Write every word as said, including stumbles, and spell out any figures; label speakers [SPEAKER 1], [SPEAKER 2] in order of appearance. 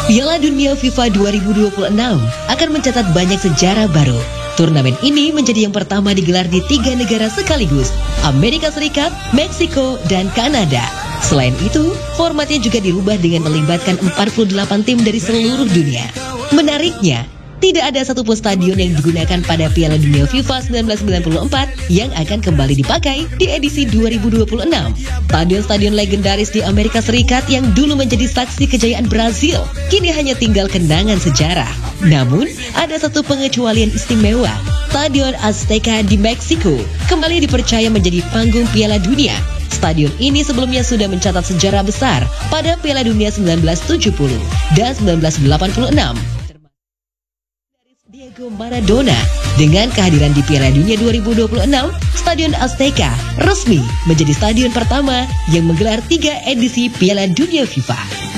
[SPEAKER 1] Piala Dunia FIFA dua ribu dua puluh enam akan mencatat banyak sejarah baru. Turnamen ini menjadi yang pertama digelar di tiga negara sekaligus, Amerika Serikat, Meksiko, dan Kanada. Selain itu, formatnya juga dirubah dengan melibatkan empat puluh delapan tim dari seluruh dunia. Menariknya, tidak ada satupun stadion yang digunakan pada Piala Dunia FIFA seribu sembilan ratus sembilan puluh empat yang akan kembali dipakai di edisi dua ribu dua puluh enam. Stadion-stadion legendaris di Amerika Serikat yang dulu menjadi saksi kejayaan Brazil, kini hanya tinggal kenangan sejarah. Namun, ada satu pengecualian istimewa. Stadion Azteca di Meksiko kembali dipercaya menjadi panggung Piala Dunia. Stadion ini sebelumnya sudah mencatat sejarah besar pada Piala Dunia seribu sembilan ratus tujuh puluh dan seribu sembilan ratus delapan puluh enam. Diego Maradona. Dengan kehadiran di Piala Dunia dua ribu dua puluh enam, Stadion Azteca resmi menjadi stadion pertama yang menggelar tiga edisi Piala Dunia FIFA.